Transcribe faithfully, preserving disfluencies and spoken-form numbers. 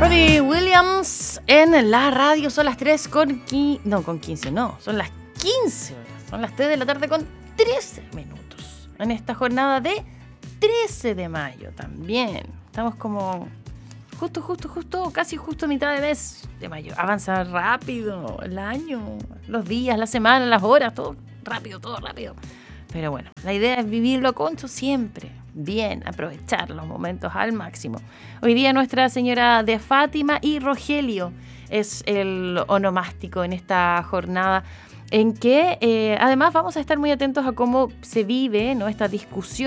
Robbie Williams en la radio. Son las tres con quince. No, con quince, no. Son las quince horas. Son las tres de la tarde con trece minutos. En esta jornada de trece de mayo también. Estamos como justo, justo, justo, casi justo a mitad de mes de mayo. Avanza rápido el año, los días, la semana, las horas, todo rápido, todo rápido. Pero bueno, la idea es vivirlo a concho siempre. Bien, aprovechar los momentos al máximo. Hoy día Nuestra Señora de Fátima y Rogelio es el onomástico en esta jornada en que eh, además vamos a estar muy atentos a cómo se vive, ¿no?, esta discusión